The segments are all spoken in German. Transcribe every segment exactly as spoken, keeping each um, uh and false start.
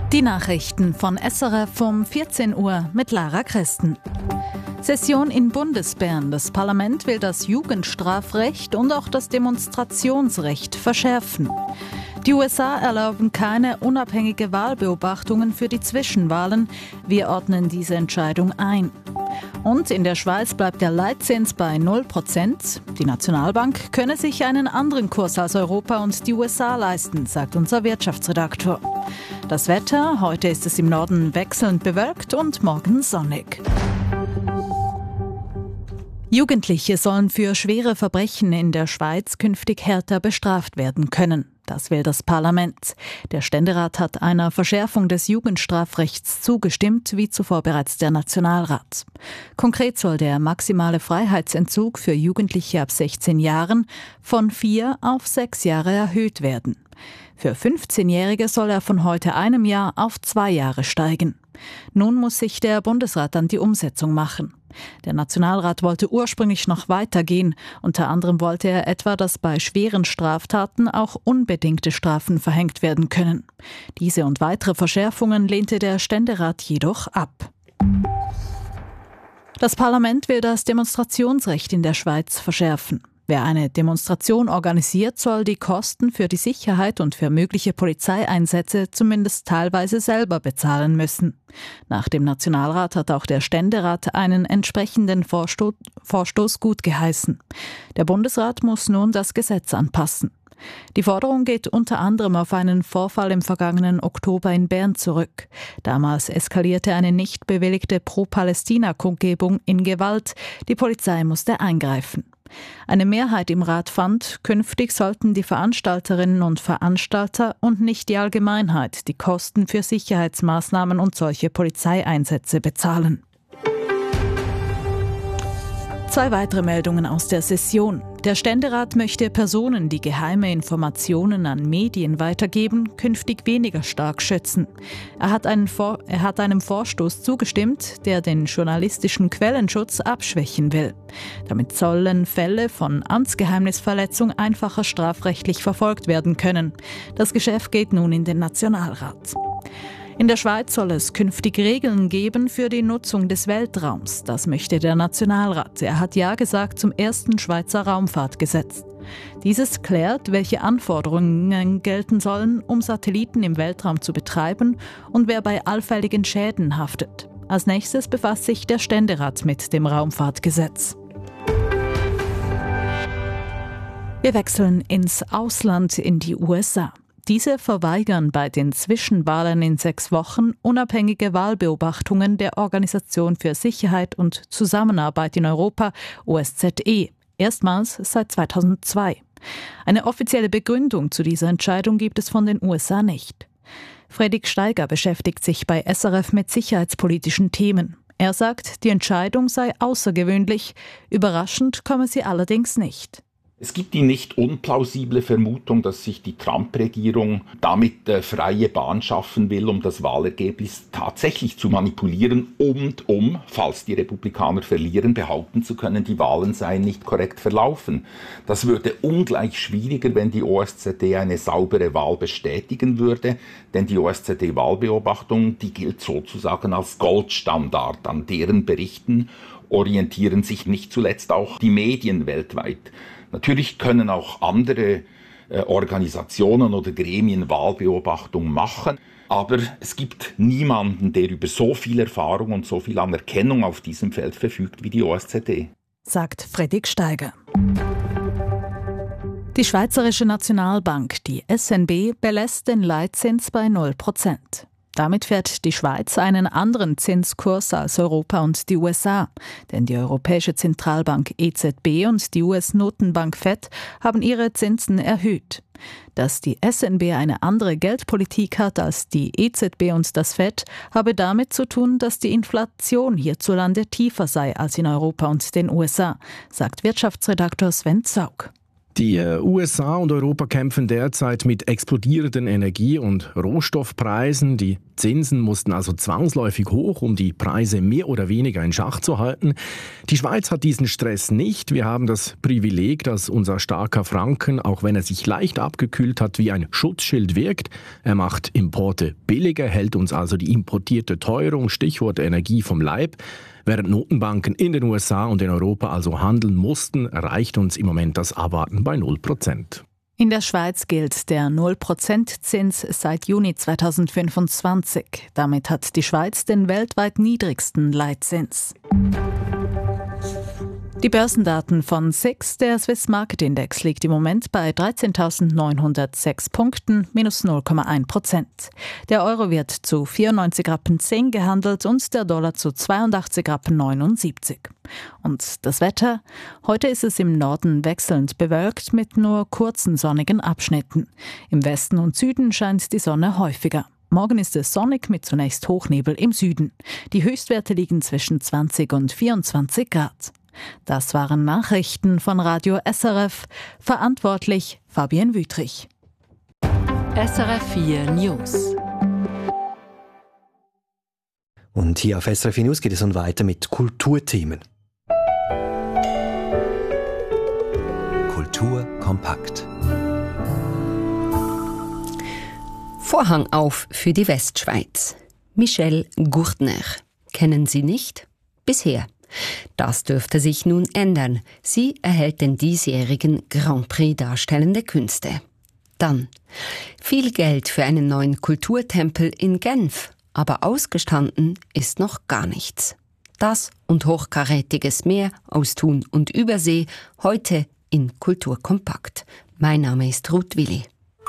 Die Nachrichten von S R F um vierzehn Uhr mit Lara Christen. Session in Bundesbern. Das Parlament will das Jugendstrafrecht und auch das Demonstrationsrecht verschärfen. Die U S A erlauben keine unabhängige Wahlbeobachtungen für die Zwischenwahlen. Wir ordnen diese Entscheidung ein. Und in der Schweiz bleibt der Leitzins bei null Prozent. Die Nationalbank könne sich einen anderen Kurs als Europa und die U S A leisten, sagt unser Wirtschaftsredaktor. Das Wetter: Heute ist es im Norden wechselnd bewölkt und morgen sonnig. Jugendliche sollen für schwere Verbrechen in der Schweiz künftig härter bestraft werden können. Das will das Parlament. Der Ständerat hat einer Verschärfung des Jugendstrafrechts zugestimmt, wie zuvor bereits der Nationalrat. Konkret soll der maximale Freiheitsentzug für Jugendliche ab sechzehn Jahren von vier auf sechs Jahre erhöht werden. Für fünfzehnjährige soll er von heute einem Jahr auf zwei Jahre steigen. Nun muss sich der Bundesrat an die Umsetzung machen. Der Nationalrat wollte ursprünglich noch weitergehen. Unter anderem wollte er etwa, dass bei schweren Straftaten auch unbedingte Strafen verhängt werden können. Diese und weitere Verschärfungen lehnte der Ständerat jedoch ab. Das Parlament will das Demonstrationsrecht in der Schweiz verschärfen. Wer eine Demonstration organisiert, soll die Kosten für die Sicherheit und für mögliche Polizeieinsätze zumindest teilweise selber bezahlen müssen. Nach dem Nationalrat hat auch der Ständerat einen entsprechenden Vorsto- Vorstoß gutgeheißen. Der Bundesrat muss nun das Gesetz anpassen. Die Forderung geht unter anderem auf einen Vorfall im vergangenen Oktober in Bern zurück. Damals eskalierte eine nicht bewilligte Pro-Palästina-Kundgebung in Gewalt. Die Polizei musste eingreifen. Eine Mehrheit im Rat fand, künftig sollten die Veranstalterinnen und Veranstalter und nicht die Allgemeinheit die Kosten für Sicherheitsmaßnahmen und solche Polizeieinsätze bezahlen. Zwei weitere Meldungen aus der Session. Der Ständerat möchte Personen, die geheime Informationen an Medien weitergeben, künftig weniger stark schützen. Er hat, einen Vor- er hat einem Vorstoß zugestimmt, der den journalistischen Quellenschutz abschwächen will. Damit sollen Fälle von Amtsgeheimnisverletzung einfacher strafrechtlich verfolgt werden können. Das Geschäft geht nun in den Nationalrat. In der Schweiz soll es künftig Regeln geben für die Nutzung des Weltraums. Das möchte der Nationalrat. Er hat Ja gesagt zum ersten Schweizer Raumfahrtgesetz. Dieses klärt, welche Anforderungen gelten sollen, um Satelliten im Weltraum zu betreiben und wer bei allfälligen Schäden haftet. Als nächstes befasst sich der Ständerat mit dem Raumfahrtgesetz. Wir wechseln ins Ausland, in die U S A. Diese verweigern bei den Zwischenwahlen in sechs Wochen unabhängige Wahlbeobachtungen der Organisation für Sicherheit und Zusammenarbeit in Europa, O S Z E, erstmals seit zweitausendzwei. Eine offizielle Begründung zu dieser Entscheidung gibt es von den U S A nicht. Fredrik Steiger beschäftigt sich bei S R F mit sicherheitspolitischen Themen. Er sagt, die Entscheidung sei außergewöhnlich, überraschend komme sie allerdings nicht. Es gibt die nicht unplausible Vermutung, dass sich die Trump-Regierung damit äh, freie Bahn schaffen will, um das Wahlergebnis tatsächlich zu manipulieren und um, falls die Republikaner verlieren, behaupten zu können, die Wahlen seien nicht korrekt verlaufen. Das würde ungleich schwieriger, wenn die O S Z E eine saubere Wahl bestätigen würde, denn die O S Z E-Wahlbeobachtung, die gilt sozusagen als Goldstandard. An deren Berichten orientieren sich nicht zuletzt auch die Medien weltweit. Natürlich können auch andere äh, Organisationen oder Gremien Wahlbeobachtung machen, aber es gibt niemanden, der über so viel Erfahrung und so viel Anerkennung auf diesem Feld verfügt wie die O S Z E. Sagt Fredrik Steiger. Die Schweizerische Nationalbank, die S N B, belässt den Leitzins bei null Prozent. Damit fährt die Schweiz einen anderen Zinskurs als Europa und die U S A. Denn die Europäische Zentralbank E Z B und die U S-Notenbank Fed haben ihre Zinsen erhöht. Dass die S N B eine andere Geldpolitik hat als die E Z B und das Fed, habe damit zu tun, dass die Inflation hierzulande tiefer sei als in Europa und den U S A, sagt Wirtschaftsredaktor Sven Zaug. Die U S A und Europa kämpfen derzeit mit explodierenden Energie- und Rohstoffpreisen. Die Zinsen mussten also zwangsläufig hoch, um die Preise mehr oder weniger in Schach zu halten. Die Schweiz hat diesen Stress nicht. Wir haben das Privileg, dass unser starker Franken, auch wenn er sich leicht abgekühlt hat, wie ein Schutzschild wirkt. Er macht Importe billiger, hält uns also die importierte Teuerung, Stichwort Energie, vom Leib. Während Notenbanken in den U S A und in Europa also handeln mussten, erreicht uns im Moment das Abwarten bei null Prozent. In der Schweiz gilt der null Prozent Zins seit Juni zweitausendfünfundzwanzig. Damit hat die Schweiz den weltweit niedrigsten Leitzins. Die Börsendaten von S I X, der Swiss Market Index, liegt im Moment bei dreizehntausendneunhundertsechs Punkten, minus null Komma eins Prozent. Der Euro wird zu vierundneunzig Rappen zehn gehandelt und der Dollar zu zweiundachtzig Rappen neunundsiebzig. Und das Wetter? Heute ist es im Norden wechselnd bewölkt mit nur kurzen sonnigen Abschnitten. Im Westen und Süden scheint die Sonne häufiger. Morgen ist es sonnig mit zunächst Hochnebel im Süden. Die Höchstwerte liegen zwischen zwanzig und vierundzwanzig Grad. Das waren Nachrichten von Radio S R F. Verantwortlich Fabienne Wüthrich. S R F vier News. Und hier auf S R F vier News geht es nun weiter mit Kulturthemen. Kultur kompakt. Vorhang auf für die Westschweiz. Michelle Gurtner. Kennen Sie nicht? Bisher. Das dürfte sich nun ändern. Sie erhält den diesjährigen Grand Prix Darstellende Künste. Dann viel Geld für einen neuen Kulturtempel in Genf, aber ausgestanden ist noch gar nichts. Das und hochkarätiges mehr aus Thun und Übersee heute in Kultur kompakt. Mein Name ist Ruth Willi.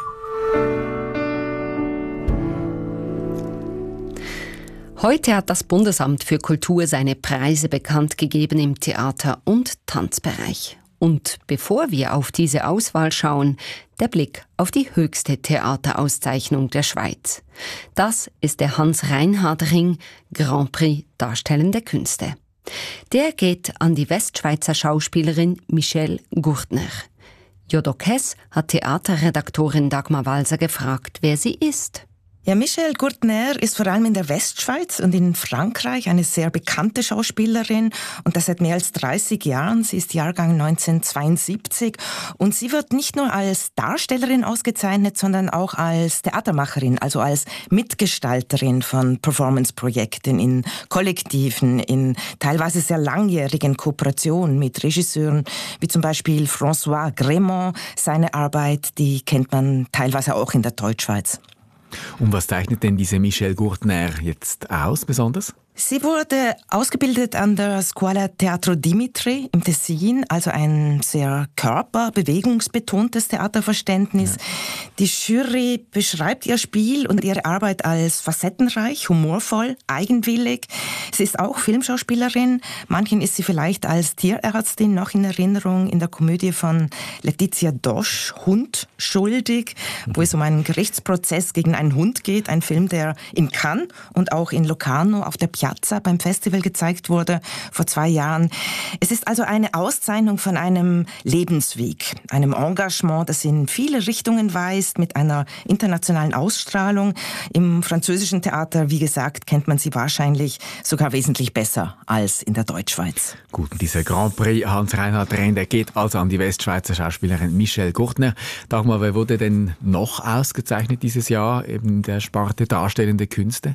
Heute hat das Bundesamt für Kultur seine Preise bekannt gegeben im Theater- und Tanzbereich. Und bevor wir auf diese Auswahl schauen, der Blick auf die höchste Theaterauszeichnung der Schweiz. Das ist der Hans-Reinhard-Ring Grand Prix Darstellende Künste. Der geht an die Westschweizer Schauspielerin Michelle Gurtner. Jodok Hess hat Theaterredaktorin Dagmar Walser gefragt, wer sie ist. Ja, Michelle Gurtner ist vor allem in der Westschweiz und in Frankreich eine sehr bekannte Schauspielerin und das seit mehr als dreißig Jahren. Sie ist Jahrgang neunzehnhundertzweiundsiebzig und sie wird nicht nur als Darstellerin ausgezeichnet, sondern auch als Theatermacherin, also als Mitgestalterin von Performance-Projekten in Kollektiven, in teilweise sehr langjährigen Kooperationen mit Regisseuren, wie zum Beispiel François Grémont. Seine Arbeit, die kennt man teilweise auch in der Deutschschweiz. Und was zeichnet denn diese Michelle Gurtner jetzt aus besonders? Sie wurde ausgebildet an der Scuola Teatro Dimitri im Tessin, also ein sehr körper-, bewegungsbetontes Theaterverständnis. Ja. Die Jury beschreibt ihr Spiel und ihre Arbeit als facettenreich, humorvoll, eigenwillig. Sie ist auch Filmschauspielerin. Manchen ist sie vielleicht als Tierärztin noch in Erinnerung in der Komödie von Letizia Dosch, Hund schuldig, mhm. wo es um einen Gerichtsprozess gegen einen Hund geht. Ein Film, der in Cannes und auch in Locarno auf der Piazza beim Festival gezeigt wurde vor zwei Jahren. Es ist also eine Auszeichnung von einem Lebensweg, einem Engagement, das in viele Richtungen weist, mit einer internationalen Ausstrahlung. Im französischen Theater, wie gesagt, kennt man sie wahrscheinlich sogar wesentlich besser als in der Deutschschweiz. Gut, und dieser Grand Prix Hans-Reinhard-Ring, der geht also an die Westschweizer Schauspielerin Michelle Gurtner. Dagmar, wer wurde denn noch ausgezeichnet dieses Jahr in der Sparte Darstellende Künste?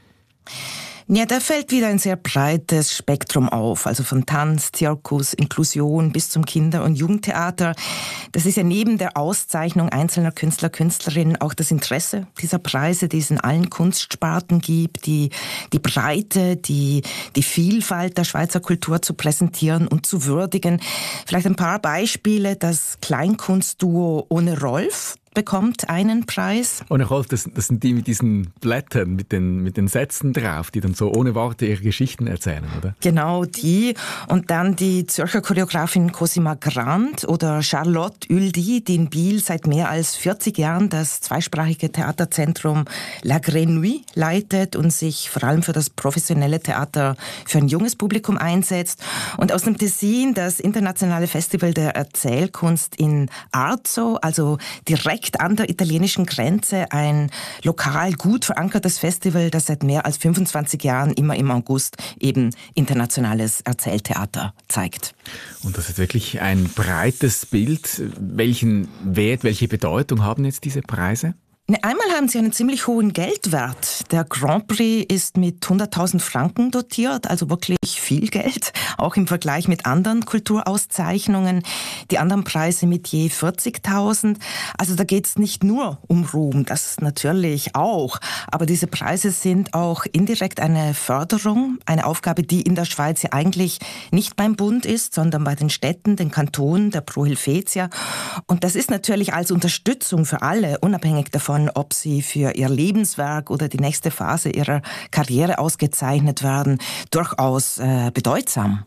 Ja, da fällt wieder ein sehr breites Spektrum auf, also von Tanz, Zirkus, Inklusion bis zum Kinder- und Jugendtheater. Das ist ja neben der Auszeichnung einzelner Künstler, Künstlerinnen auch das Interesse dieser Preise, die es in allen Kunstsparten gibt, die, die Breite, die, die Vielfalt der Schweizer Kultur zu präsentieren und zu würdigen. Vielleicht ein paar Beispiele: das Kleinkunstduo Ohne Rolf, bekommt einen Preis. Und ich hoffe, das, das sind die mit diesen Blättern, mit den, mit den Sätzen drauf, die dann so ohne Worte ihre Geschichten erzählen, oder? Genau, die. Und dann die Zürcher Choreografin Cosima Grant oder Charlotte Ueldy, die in Biel seit mehr als vierzig Jahren das zweisprachige Theaterzentrum La Grenouille leitet und sich vor allem für das professionelle Theater für ein junges Publikum einsetzt. Und aus dem Tessin das internationale Festival der Erzählkunst in Arzo, also direkt an der italienischen Grenze, ein lokal gut verankertes Festival, das seit mehr als fünfundzwanzig Jahren immer im August eben internationales Erzähltheater zeigt. Und das ist wirklich ein breites Bild. Welchen Wert, welche Bedeutung haben jetzt diese Preise? Einmal haben sie einen ziemlich hohen Geldwert. Der Grand Prix ist mit hunderttausend Franken dotiert, also wirklich viel Geld, auch im Vergleich mit anderen Kulturauszeichnungen. Die anderen Preise mit je vierzigtausend. Also da geht es nicht nur um Ruhm, das natürlich auch. Aber diese Preise sind auch indirekt eine Förderung, eine Aufgabe, die in der Schweiz ja eigentlich nicht beim Bund ist, sondern bei den Städten, den Kantonen, der Pro Helvetia. Und das ist natürlich als Unterstützung für alle, unabhängig davon, ob sie für ihr Lebenswerk oder die nächste Phase ihrer Karriere ausgezeichnet werden, durchaus äh, bedeutsam.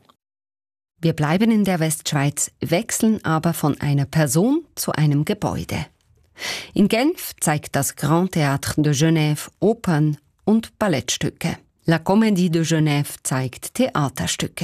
Wir bleiben in der Westschweiz, wechseln aber von einer Person zu einem Gebäude. In Genf zeigt das Grand Théâtre de Genève Opern und Ballettstücke. La Comédie de Genève zeigt Theaterstücke.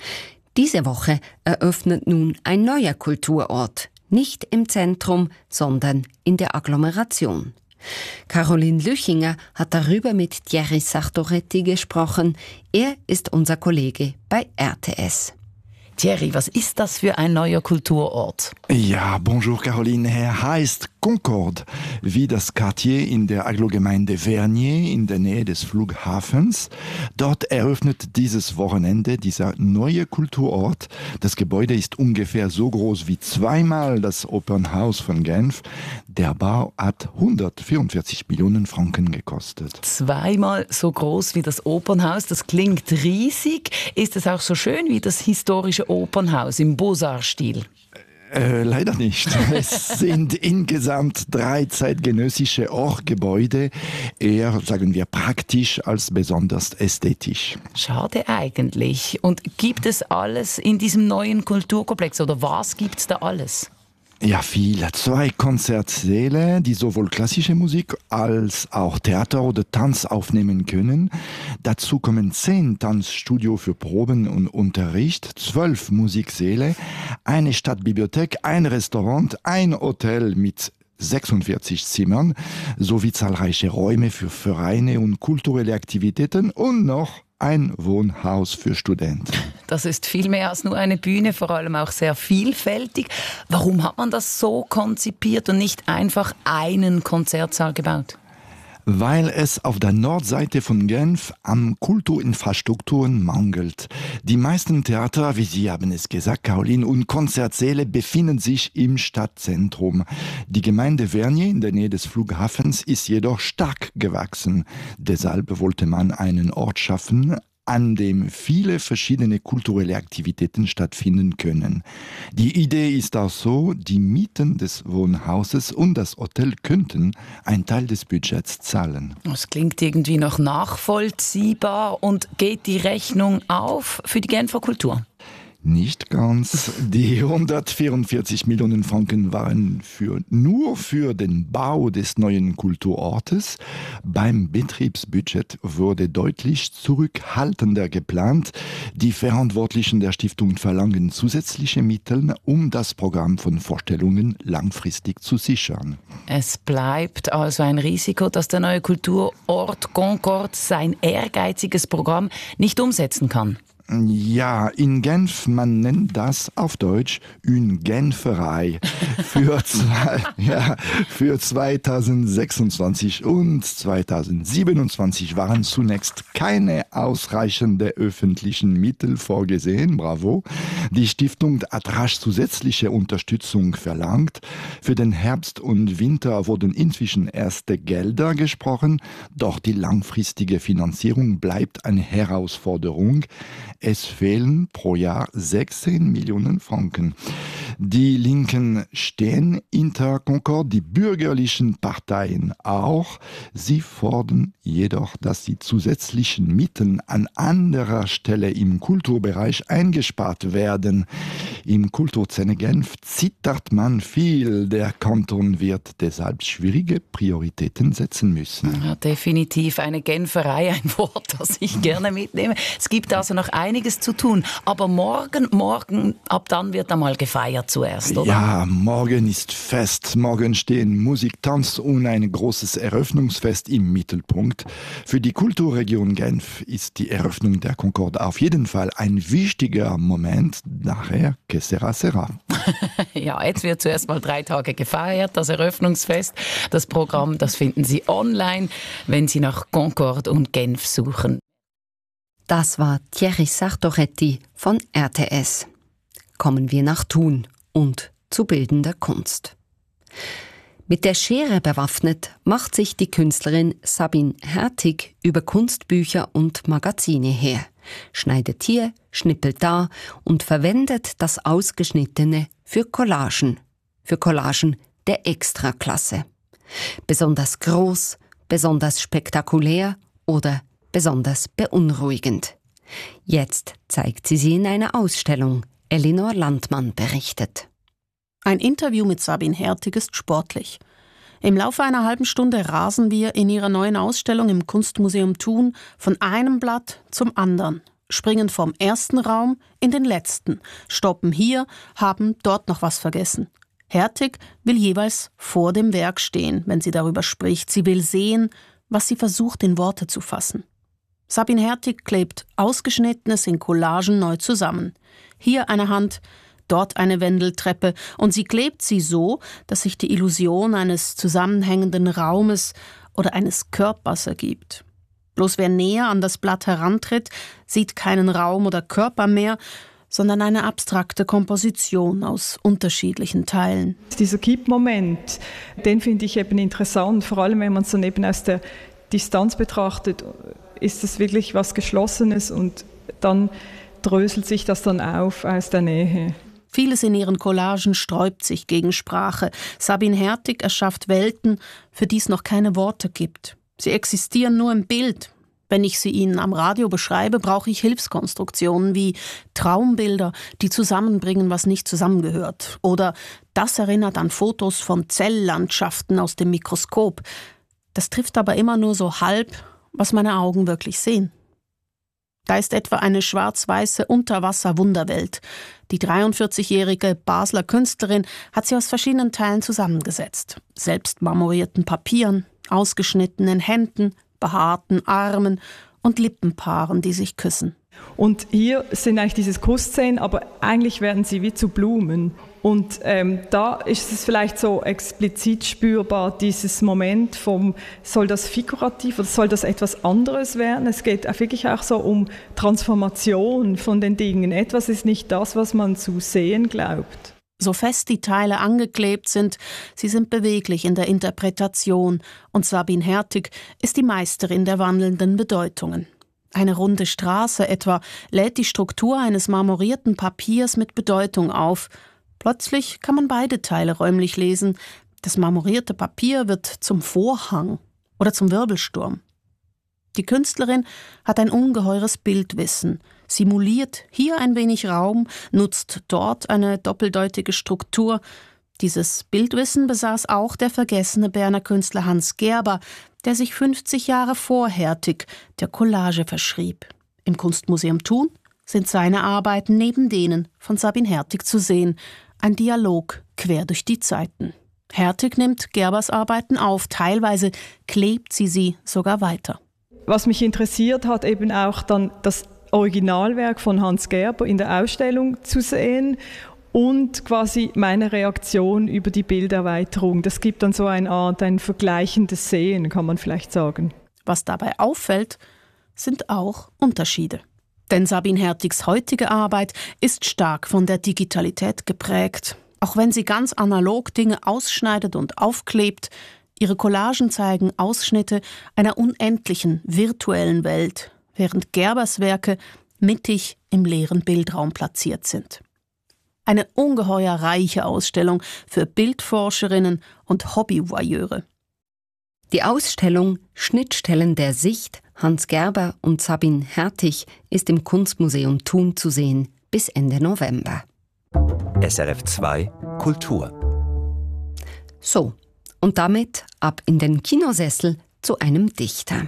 Diese Woche eröffnet nun ein neuer Kulturort, nicht im Zentrum, sondern in der Agglomeration. Caroline Lüchinger hat darüber mit Thierry Sartoretti gesprochen. Er ist unser Kollege bei R T S. Thierry, was ist das für ein neuer Kulturort? Ja, bonjour Caroline. Er heißt Concorde, wie das Quartier in der Agglogemeinde Vernier in der Nähe des Flughafens. Dort eröffnet dieses Wochenende dieser neue Kulturort. Das Gebäude ist ungefähr so groß wie zweimal das Opernhaus von Genf. Der Bau hat hundertvierundvierzig Millionen Franken gekostet. Zweimal so groß wie das Opernhaus, das klingt riesig. Ist es auch so schön wie das historische Opernhaus im Beaux-Arts-Stil? Äh, leider nicht. Es sind insgesamt drei zeitgenössische Orchgebäude, eher, sagen wir, praktisch als besonders ästhetisch. Schade eigentlich. Und gibt es alles in diesem neuen Kulturkomplex oder was gibt es da alles? Ja, viel. Zwei Konzertsäle, die sowohl klassische Musik als auch Theater oder Tanz aufnehmen können. Dazu kommen zehn Tanzstudio für Proben und Unterricht, zwölf Musiksäle, eine Stadtbibliothek, ein Restaurant, ein Hotel mit sechsundvierzig Zimmern sowie zahlreiche Räume für Vereine und kulturelle Aktivitäten und noch ein Wohnhaus für Studenten. Das ist viel mehr als nur eine Bühne, vor allem auch sehr vielfältig. Warum hat man das so konzipiert und nicht einfach einen Konzertsaal gebaut? Weil es auf der Nordseite von Genf an Kulturinfrastrukturen mangelt. Die meisten Theater, wie Sie haben es gesagt, Caroline, und Konzertsäle befinden sich im Stadtzentrum. Die Gemeinde Vernier in der Nähe des Flughafens ist jedoch stark gewachsen. Deshalb wollte man einen Ort schaffen, an dem viele verschiedene kulturelle Aktivitäten stattfinden können. Die Idee ist auch so, die Mieten des Wohnhauses und das Hotel könnten einen Teil des Budgets zahlen. Das klingt irgendwie noch nachvollziehbar. Und geht die Rechnung auf für die Genfer Kultur? Nicht ganz. Die hundertvierundvierzig Millionen Franken waren für, nur für den Bau des neuen Kulturortes. Beim Betriebsbudget wurde deutlich zurückhaltender geplant. Die Verantwortlichen der Stiftung verlangen zusätzliche Mittel, um das Programm von Vorstellungen langfristig zu sichern. Es bleibt also ein Risiko, dass der neue Kulturort Concorde sein ehrgeiziges Programm nicht umsetzen kann. Ja, in Genf, man nennt das auf Deutsch une Genferei. Für, zwei, ja, für zweitausendsechsundzwanzig und zweitausendsiebenundzwanzig waren zunächst keine ausreichenden öffentlichen Mittel vorgesehen. Bravo. Die Stiftung hat rasch zusätzliche Unterstützung verlangt. Für den Herbst und Winter wurden inzwischen erste Gelder gesprochen, doch die langfristige Finanzierung bleibt eine Herausforderung. Es fehlen pro Jahr sechzehn Millionen Franken. Die Linken stehen hinter Concorde, die bürgerlichen Parteien auch. Sie fordern jedoch, dass die zusätzlichen Mittel an anderer Stelle im Kulturbereich eingespart werden. Im Kulturzentrum Genf zittert man viel. Der Kanton wird deshalb schwierige Prioritäten setzen müssen. Ja, definitiv eine Genferei, ein Wort, das ich gerne mitnehme. Es gibt also noch einiges zu tun. Aber morgen, morgen, ab dann wird einmal gefeiert zuerst, oder? Ja, morgen ist Fest. Morgen stehen Musik, Tanz und ein großes Eröffnungsfest im Mittelpunkt. Für die Kulturregion Genf ist die Eröffnung der Concorde auf jeden Fall ein wichtiger Moment. Nachher, que sera, sera. Ja, jetzt wird zuerst mal drei Tage gefeiert, das Eröffnungsfest. Das Programm, das finden Sie online, wenn Sie nach Concorde und Genf suchen. Das war Thierry Sartoretti von R T S. Kommen wir nach Thun und zu bildender Kunst. Mit der Schere bewaffnet macht sich die Künstlerin Sabine Hertig über Kunstbücher und Magazine her, schneidet hier, schnippelt da und verwendet das Ausgeschnittene für Collagen, für Collagen der Extraklasse. Besonders groß, besonders spektakulär oder besonders beunruhigend. Jetzt zeigt sie sie in einer Ausstellung. Elinor Landmann berichtet. Ein Interview mit Sabine Hertig ist sportlich. Im Laufe einer halben Stunde rasen wir in ihrer neuen Ausstellung im Kunstmuseum Thun von einem Blatt zum anderen, springen vom ersten Raum in den letzten, stoppen hier, haben dort noch was vergessen. Hertig will jeweils vor dem Werk stehen, wenn sie darüber spricht. Sie will sehen, was sie versucht in Worte zu fassen. Sabine Hertig klebt Ausgeschnittenes in Collagen neu zusammen. Hier eine Hand, dort eine Wendeltreppe und sie klebt sie so, dass sich die Illusion eines zusammenhängenden Raumes oder eines Körpers ergibt. Bloß wer näher an das Blatt herantritt, sieht keinen Raum oder Körper mehr, sondern eine abstrakte Komposition aus unterschiedlichen Teilen. Dieser Kippmoment, den finde ich eben interessant, vor allem wenn man es dann eben aus der Distanz betrachtet, ist es wirklich was Geschlossenes und dann dröselt sich das dann auf aus der Nähe. Vieles in ihren Collagen sträubt sich gegen Sprache. Sabine Hertig erschafft Welten, für die es noch keine Worte gibt. Sie existieren nur im Bild. Wenn ich sie Ihnen am Radio beschreibe, brauche ich Hilfskonstruktionen wie Traumbilder, die zusammenbringen, was nicht zusammengehört. Oder das erinnert an Fotos von Zelllandschaften aus dem Mikroskop. Das trifft aber immer nur so halb, was meine Augen wirklich sehen. Da ist etwa eine schwarz-weiße Unterwasser-Wunderwelt. Die dreiundvierzigjährige Basler Künstlerin hat sie aus verschiedenen Teilen zusammengesetzt. Selbst marmorierten Papieren, ausgeschnittenen Händen, behaarten Armen und Lippenpaaren, die sich küssen. Und hier sind eigentlich diese Kussszenen, aber eigentlich werden sie wie zu Blumen. Und ähm, da ist es vielleicht so explizit spürbar, dieses Moment vom, soll das figurativ oder soll das etwas anderes werden? Es geht auch wirklich auch so um Transformation von den Dingen. Etwas ist nicht das, was man zu sehen glaubt. So fest die Teile angeklebt sind, sie sind beweglich in der Interpretation. Und Sabine Hertig ist die Meisterin der wandelnden Bedeutungen. Eine runde Straße etwa lädt die Struktur eines marmorierten Papiers mit Bedeutung auf. Plötzlich kann man beide Teile räumlich lesen. Das marmorierte Papier wird zum Vorhang oder zum Wirbelsturm. Die Künstlerin hat ein ungeheures Bildwissen, simuliert hier ein wenig Raum, nutzt dort eine doppeldeutige Struktur. Dieses Bildwissen besaß auch der vergessene Berner Künstler Hans Gerber, der sich fünfzig Jahre vor Hertig der Collage verschrieb. Im Kunstmuseum Thun sind seine Arbeiten neben denen von Sabine Hertig zu sehen. Ein Dialog quer durch die Zeiten. Hertig nimmt Gerbers Arbeiten auf, teilweise klebt sie sie sogar weiter. Was mich interessiert hat, eben auch dann das Originalwerk von Hans Gerber in der Ausstellung zu sehen und quasi meine Reaktion über die Bilderweiterung. Das gibt dann so eine Art, ein vergleichendes Sehen, kann man vielleicht sagen. Was dabei auffällt, sind auch Unterschiede. Denn Sabine Hertigs heutige Arbeit ist stark von der Digitalität geprägt. Auch wenn sie ganz analog Dinge ausschneidet und aufklebt, ihre Collagen zeigen Ausschnitte einer unendlichen virtuellen Welt, während Gerbers Werke mittig im leeren Bildraum platziert sind. Eine ungeheuer reiche Ausstellung für Bildforscherinnen und Hobbyvoyeure. Die Ausstellung Schnittstellen der Sicht, Hans Gerber und Sabine Hertig, ist im Kunstmuseum Thun zu sehen bis Ende November. S R F zwei Kultur. So, und damit ab in den Kinosessel zu einem Dichter.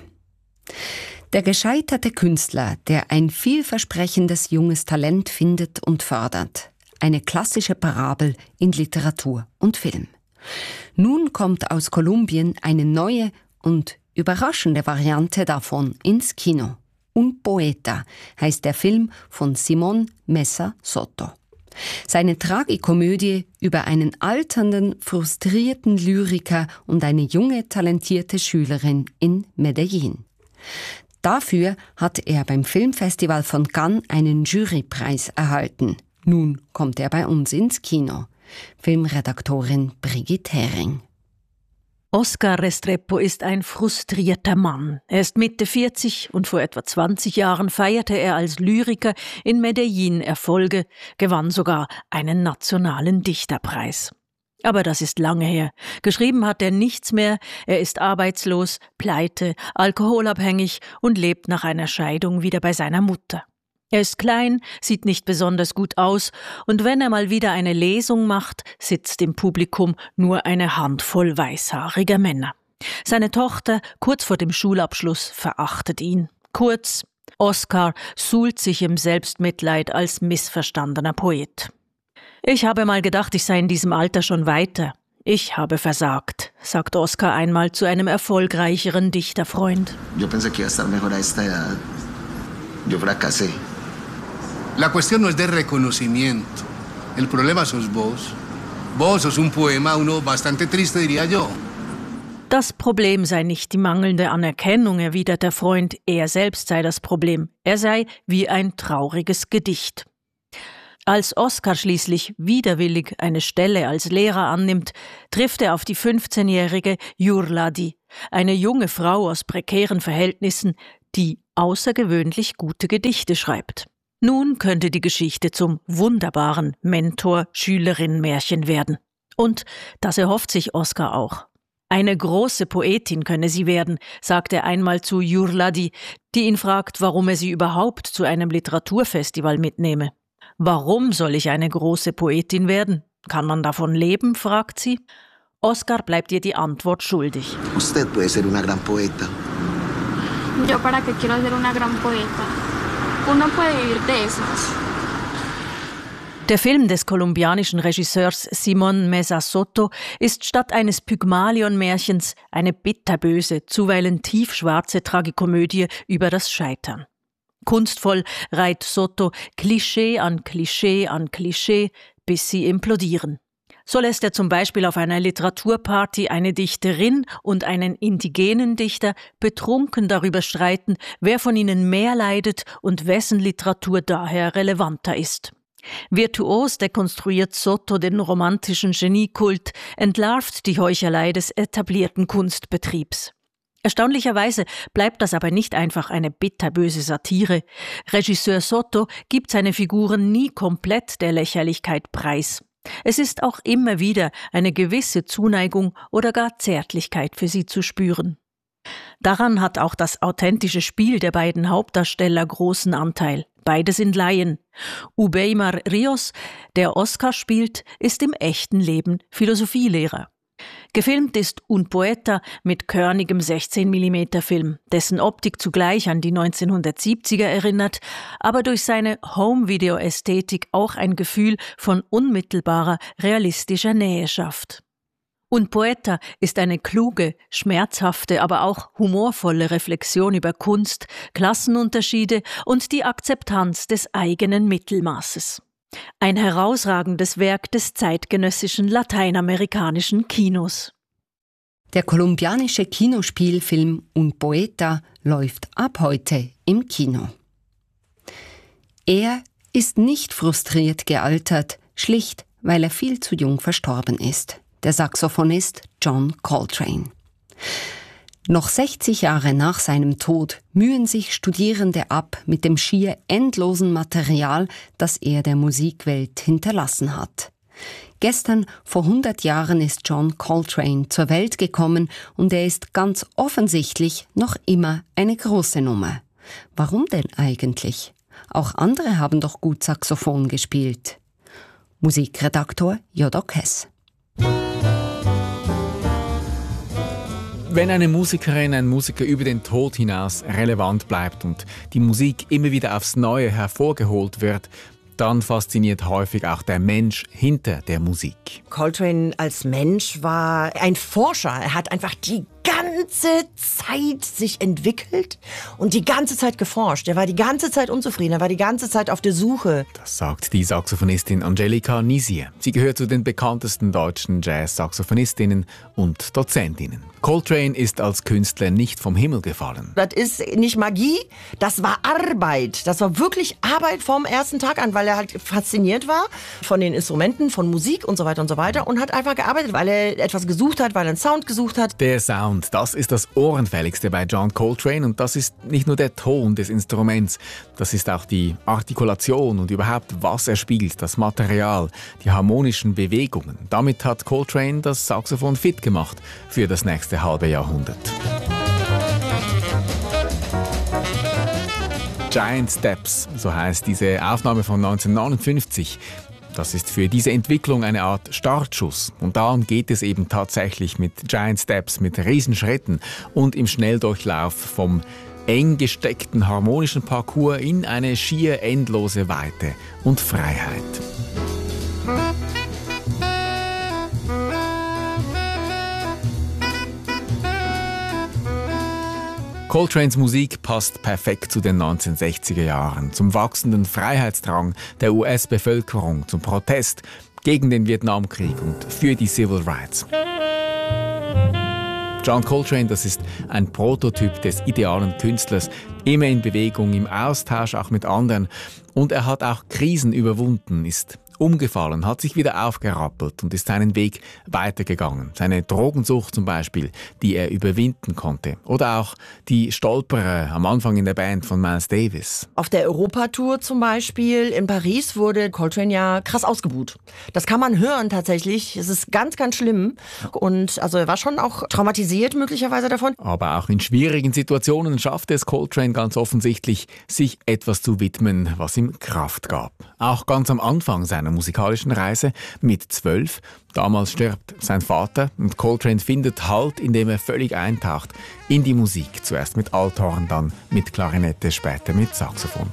Der gescheiterte Künstler, der ein vielversprechendes junges Talent findet und fördert. Eine klassische Parabel in Literatur und Film. Nun kommt aus Kolumbien eine neue und überraschende Variante davon ins Kino. Un Poeta heißt der Film von Simón Mesa Soto. Seine Tragikomödie über einen alternden, frustrierten Lyriker und eine junge, talentierte Schülerin in Medellín. Dafür hat er beim Filmfestival von Cannes einen Jurypreis erhalten. Nun kommt er bei uns ins Kino. Filmredaktorin Brigitte Hering. Oscar Restrepo ist ein frustrierter Mann. Er ist Mitte vierzig und vor etwa zwanzig Jahren feierte er als Lyriker in Medellín Erfolge, gewann sogar einen nationalen Dichterpreis. Aber das ist lange her. Geschrieben hat er nichts mehr, er ist arbeitslos, pleite, alkoholabhängig und lebt nach einer Scheidung wieder bei seiner Mutter. Er ist klein, sieht nicht besonders gut aus und wenn er mal wieder eine Lesung macht, sitzt im Publikum nur eine Handvoll weißhaariger Männer. Seine Tochter, kurz vor dem Schulabschluss, verachtet ihn. Kurz, Oscar suhlt sich im Selbstmitleid als missverstandener Poet. Ich habe mal gedacht, ich sei in diesem Alter schon weiter. Ich habe versagt, sagt Oscar einmal zu einem erfolgreicheren Dichterfreund. Yo pensé que iba a estar mejor a esta edad. Yo fracasé. La cuestión no es de reconocimiento. El problema sos vos. Vos sos un poema, uno bastante triste, diría yo. Das Problem sei nicht die mangelnde Anerkennung, erwidert der Freund. Er selbst sei das Problem. Er sei wie ein trauriges Gedicht. Als Oscar schließlich widerwillig eine Stelle als Lehrer annimmt, trifft er auf die fünfzehnjährige Yurladi, eine junge Frau aus prekären Verhältnissen, die außergewöhnlich gute Gedichte schreibt. Nun könnte die Geschichte zum wunderbaren Mentor-Schülerin-Märchen werden. Und das erhofft sich Oscar auch. Eine große Poetin könne sie werden, sagt er einmal zu Yurladi, die ihn fragt, warum er sie überhaupt zu einem Literaturfestival mitnehme. Warum soll ich eine große Poetin werden? Kann man davon leben, fragt sie. Oscar bleibt ihr die Antwort schuldig. Usted puede ser una gran poeta. Yo para qué quiero ser una gran poeta. Uno puede vivir de esas. Der Film des kolumbianischen Regisseurs Simón Mesa Soto ist statt eines Pygmalion-Märchens eine bitterböse, zuweilen tiefschwarze Tragikomödie über das Scheitern. Kunstvoll reiht Soto Klischee an Klischee an Klischee, bis sie implodieren. So lässt er zum Beispiel auf einer Literaturparty eine Dichterin und einen indigenen Dichter betrunken darüber streiten, wer von ihnen mehr leidet und wessen Literatur daher relevanter ist. Virtuos dekonstruiert Soto den romantischen Geniekult, entlarvt die Heuchelei des etablierten Kunstbetriebs. Erstaunlicherweise bleibt das aber nicht einfach eine bitterböse Satire. Regisseur Soto gibt seine Figuren nie komplett der Lächerlichkeit preis. Es ist auch immer wieder eine gewisse Zuneigung oder gar Zärtlichkeit für sie zu spüren. Daran hat auch das authentische Spiel der beiden Hauptdarsteller großen Anteil. Beide sind Laien. Ubeimar Rios, der Oscar spielt, ist im echten Leben Philosophielehrer. Gefilmt ist Un Poeta mit körnigem sechzehn Millimeter Film, dessen Optik zugleich an die neunzehnhundertsiebziger erinnert, aber durch seine Home-Video-Ästhetik auch ein Gefühl von unmittelbarer, realistischer Nähe schafft. Un Poeta ist eine kluge, schmerzhafte, aber auch humorvolle Reflexion über Kunst, Klassenunterschiede und die Akzeptanz des eigenen Mittelmaßes. Ein herausragendes Werk des zeitgenössischen lateinamerikanischen Kinos. Der kolumbianische Kinospielfilm Un Poeta läuft ab heute im Kino. Er ist nicht frustriert gealtert, schlicht, weil er viel zu jung verstorben ist. Der Saxophonist John Coltrane. Noch sechzig Jahre nach seinem Tod mühen sich Studierende ab mit dem schier endlosen Material, das er der Musikwelt hinterlassen hat. Gestern vor hundert Jahren ist John Coltrane zur Welt gekommen und er ist ganz offensichtlich noch immer eine große Nummer. Warum denn eigentlich? Auch andere haben doch gut Saxophon gespielt. Musikredaktor Jodok Hess. Wenn eine Musikerin, ein Musiker über den Tod hinaus relevant bleibt und die Musik immer wieder aufs Neue hervorgeholt wird, dann fasziniert häufig auch der Mensch hinter der Musik. Coltrane als Mensch war ein Forscher. Er hat einfach die ganze Zeit sich entwickelt und die ganze Zeit geforscht. Er war die ganze Zeit unzufrieden, er war die ganze Zeit auf der Suche. Das sagt die Saxophonistin Angelika Nisier. Sie gehört zu den bekanntesten deutschen Jazz-Saxophonistinnen und Dozentinnen. Coltrane ist als Künstler nicht vom Himmel gefallen. Das ist nicht Magie, das war Arbeit. Das war wirklich Arbeit vom ersten Tag an, weil er halt fasziniert war von den Instrumenten, von Musik und so weiter und so weiter und hat einfach gearbeitet, weil er etwas gesucht hat, weil er einen Sound gesucht hat. Der Sound. Das ist das Ohrenfälligste bei John Coltrane und das ist nicht nur der Ton des Instruments, das ist auch die Artikulation und überhaupt, was er spielt, das Material, die harmonischen Bewegungen. Damit hat Coltrane das Saxophon fit gemacht für das nächste halbe Jahrhundert. Giant Steps, so heißt diese Aufnahme von neunzehnhundertneunundfünfzig. Das ist für diese Entwicklung eine Art Startschuss. Und darum geht es eben tatsächlich mit Giant Steps, mit Riesenschritten und im Schnelldurchlauf vom eng gesteckten harmonischen Parcours in eine schier endlose Weite und Freiheit. Coltranes Musik passt perfekt zu den neunzehnhundertsechziger Jahren, zum wachsenden Freiheitsdrang der U S-Bevölkerung, zum Protest gegen den Vietnamkrieg und für die Civil Rights. John Coltrane, das ist ein Prototyp des idealen Künstlers, immer in Bewegung, im Austausch auch mit anderen. Und er hat auch Krisen überwunden, ist umgefallen, hat sich wieder aufgerappelt und ist seinen Weg weitergegangen. Seine Drogensucht zum Beispiel, die er überwinden konnte. Oder auch die Stolperer am Anfang in der Band von Miles Davis. Auf der Europatour zum Beispiel in Paris wurde Coltrane ja krass ausgebuht. Das kann man hören tatsächlich. Es ist ganz, ganz schlimm. Und also er war schon auch traumatisiert möglicherweise davon. Aber auch in schwierigen Situationen schaffte es Coltrane ganz offensichtlich, sich etwas zu widmen, was ihm Kraft gab. Auch ganz am Anfang seiner musikalischen Reise mit zwölf. Damals stirbt sein Vater und Coltrane findet Halt, indem er völlig eintaucht in die Musik. Zuerst mit Althorn, dann mit Klarinette, später mit Saxophon.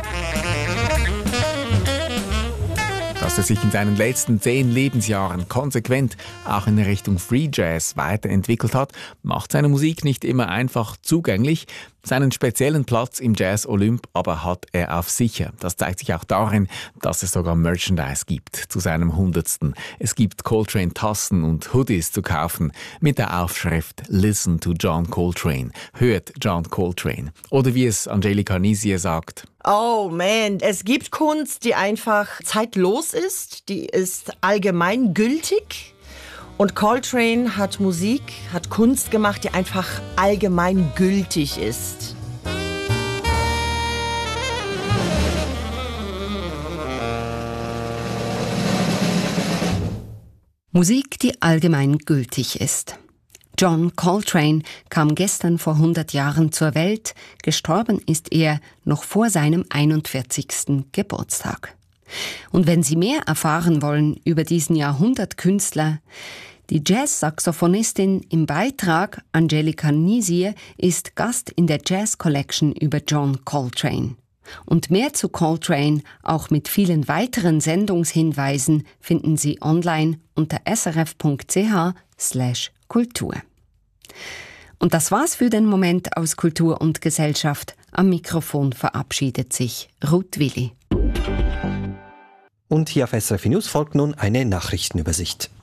Dass er sich in seinen letzten zehn Lebensjahren konsequent auch in Richtung Free Jazz weiterentwickelt hat, macht seine Musik nicht immer einfach zugänglich. Seinen speziellen Platz im Jazz Olymp aber hat er auf sicher. Das zeigt sich auch darin, dass es sogar Merchandise gibt zu seinem hundertsten. Es gibt Coltrane-Tassen und Hoodies zu kaufen mit der Aufschrift Listen to John Coltrane. Hört John Coltrane. Oder wie es Angelika Nisier sagt: Oh man, es gibt Kunst, die einfach zeitlos ist, die ist allgemeingültig. Und Coltrane hat Musik, hat Kunst gemacht, die einfach allgemeingültig ist. Musik, die allgemeingültig ist. John Coltrane kam gestern vor hundert Jahren zur Welt. Gestorben ist er noch vor seinem einundvierzigsten Geburtstag. Und wenn Sie mehr erfahren wollen über diesen Jahrhundertkünstler, die Jazz-Saxophonistin im Beitrag Angelika Nisier ist Gast in der Jazz Collection über John Coltrane. Und mehr zu Coltrane, auch mit vielen weiteren Sendungshinweisen, finden Sie online unter srf.ch slash Kultur. Und das war's für den Moment aus Kultur und Gesellschaft. Am Mikrofon verabschiedet sich Ruth Willi. Und hier auf S R F News folgt nun eine Nachrichtenübersicht.